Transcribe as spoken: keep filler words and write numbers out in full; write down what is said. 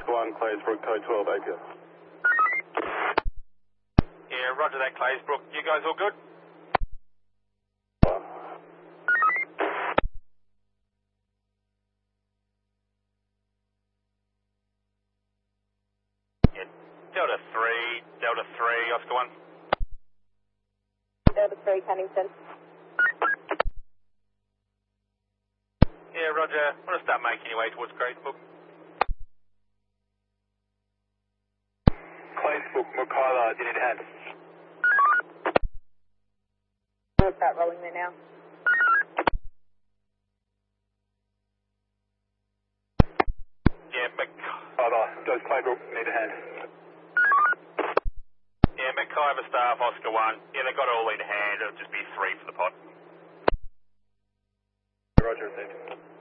Oscar one, Claysbrook, code twelve A P S. Yeah, roger that, Claysbrook. You guys all good? Yeah, Delta three, Delta three, Oscar one. Delta three, Cannington. Yeah, roger. Want to start making your way towards Claysbrook? Claysbrook, Mukala, do you need a hand? We'll start rolling there now. Yeah, Mc... Over, does Claybrook need a hand? Yeah, McIver staff, Oscar one. Yeah, they got it all in hand. It'll just be three for the pot. Roger, received.